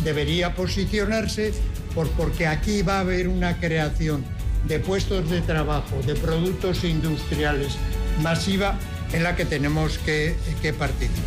debería posicionarse porque aquí va a haber una creación de puestos de trabajo, de productos industriales masiva en la que tenemos que participar.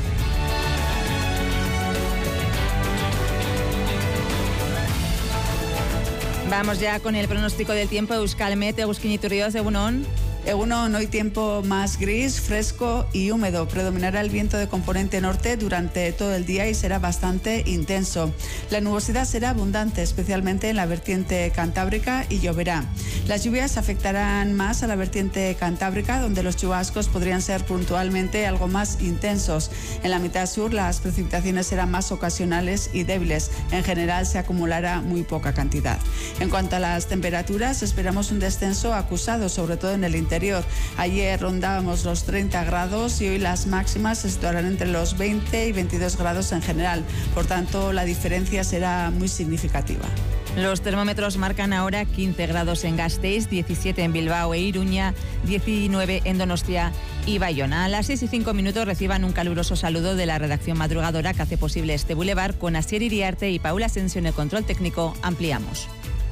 Vamos ya con el pronóstico del tiempo. Euskalmet, Eguskin Iturrioz, Egunon. Egunon, hoy tiempo más gris, fresco y húmedo. Predominará el viento de componente norte durante todo el día y será bastante intenso. La nubosidad será abundante, especialmente en la vertiente cantábrica, y lloverá. Las lluvias afectarán más a la vertiente cantábrica, donde los chubascos podrían ser puntualmente algo más intensos. En la mitad sur las precipitaciones serán más ocasionales y débiles. En general se acumulará muy poca cantidad. En cuanto a las temperaturas, esperamos un descenso acusado, sobre todo en el interior. Ayer rondábamos los 30 grados y hoy las máximas se situarán entre los 20 y 22 grados en general. Por tanto, la diferencia será muy significativa. Los termómetros marcan ahora 15 grados en Gasteiz, 17 en Bilbao e Iruña, 19 en Donostia y Bayona. A las 6:05 reciban un caluroso saludo de la redacción madrugadora que hace posible este bulevar, con Asier Iriarte y Paula Asensio en el control técnico. Ampliamos.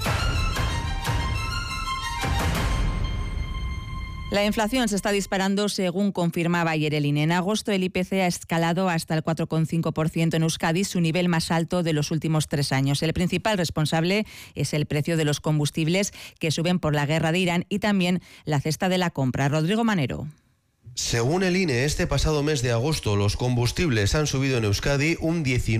La inflación se está disparando, según confirmaba ayer el INE. En agosto el IPC ha escalado hasta el 4,5% en Euskadi, su nivel más alto de los últimos 3 años. El principal responsable es el precio de los combustibles, que suben por la guerra de Irán, y también la cesta de la compra. Rodrigo Manero. Según el INE, este pasado mes de agosto los combustibles han subido en Euskadi un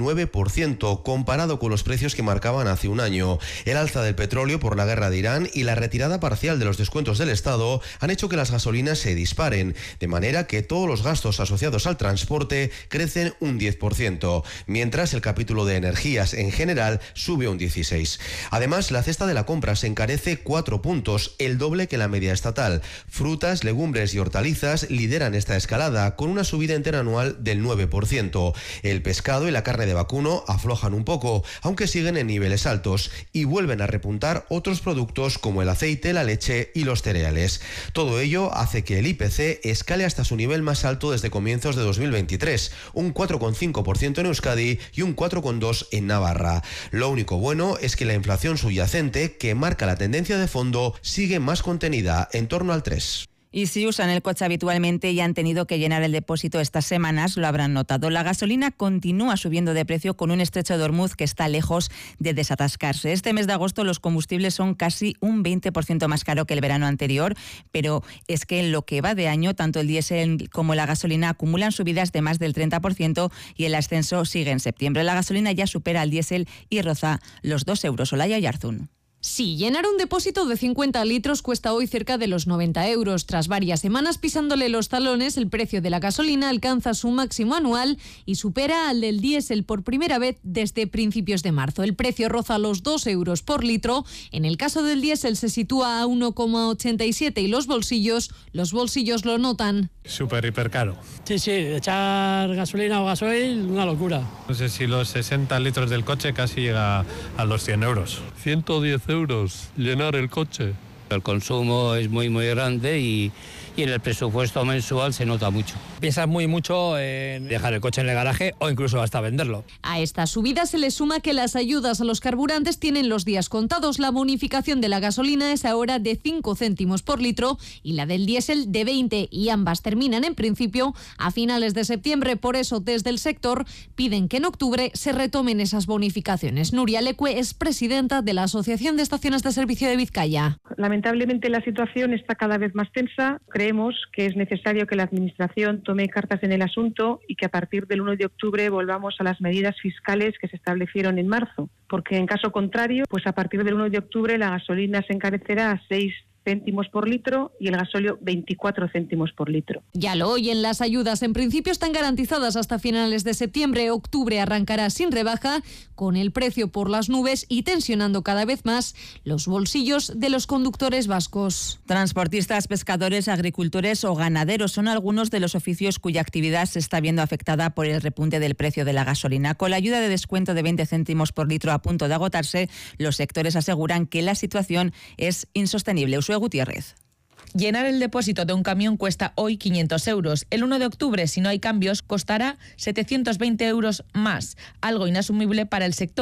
19% comparado con los precios que marcaban hace un año. El alza del petróleo por la guerra de Irán y la retirada parcial de los descuentos del Estado han hecho que las gasolinas se disparen, de manera que todos los gastos asociados al transporte crecen un 10%, mientras el capítulo de energías en general sube un 16%. Además, la cesta de la compra se encarece 4 puntos, el doble que la media estatal. Frutas, legumbres y hortalizas lideran esta escalada, con una subida interanual del 9%. El pescado y la carne de vacuno aflojan un poco, aunque siguen en niveles altos, y vuelven a repuntar otros productos como el aceite, la leche y los cereales. Todo ello hace que el IPC escale hasta su nivel más alto desde comienzos de 2023, un 4,5% en Euskadi y un 4,2% en Navarra. Lo único bueno es que la inflación subyacente, que marca la tendencia de fondo, sigue más contenida, en torno al 3%. Y si usan el coche habitualmente y han tenido que llenar el depósito estas semanas, lo habrán notado. La gasolina continúa subiendo de precio, con un estrecho de Ormuz que está lejos de desatascarse. Este mes de agosto los combustibles son casi un 20% más caro que el verano anterior, pero es que en lo que va de año, tanto el diésel como la gasolina acumulan subidas de más del 30%, y el ascenso sigue en septiembre. La gasolina ya supera al diésel y roza los 2 euros. Olaya Yarzún. Sí, llenar un depósito de 50 litros cuesta hoy cerca de los 90 euros. Tras varias semanas pisándole los talones, el precio de la gasolina alcanza su máximo anual y supera al del diésel por primera vez desde principios de marzo. El precio roza los 2 euros por litro. En el caso del diésel se sitúa a 1,87 y los bolsillos lo notan. Súper, hiper caro. Sí, echar gasolina o gasoil, una locura. No sé si los 60 litros del coche casi llega a los 100 euros. 110 euros llenar el coche. El consumo es muy grande y en el presupuesto mensual se nota mucho. Piensas mucho en dejar el coche en el garaje o incluso hasta venderlo. A esta subida se le suma que las ayudas a los carburantes tienen los días contados. La bonificación de la gasolina es ahora de 5 céntimos por litro y la del diésel de 20, y ambas terminan en principio a finales de septiembre. Por eso desde el sector piden que en octubre se retomen esas bonificaciones. Nuria Lecue es presidenta de la Asociación de Estaciones de Servicio de Vizcaya. Lamentablemente la situación está cada vez más tensa. Creemos que es necesario que la Administración tome cartas en el asunto y que a partir del 1 de octubre volvamos a las medidas fiscales que se establecieron en marzo, porque en caso contrario, pues a partir del 1 de octubre la gasolina se encarecerá a 6 céntimos por litro y el gasóleo 24 céntimos por litro. Ya lo oyen, las ayudas en principio están garantizadas hasta finales de septiembre. Octubre arrancará sin rebaja, con el precio por las nubes y tensionando cada vez más los bolsillos de los conductores vascos. Transportistas, pescadores, agricultores o ganaderos son algunos de los oficios cuya actividad se está viendo afectada por el repunte del precio de la gasolina. Con la ayuda de descuento de 20 céntimos por litro a punto de agotarse, los sectores aseguran que la situación es insostenible. Gutiérrez. Llenar el depósito de un camión cuesta hoy 500 euros. El 1 de octubre, si no hay cambios, costará 720 euros más, algo inasumible para el sector.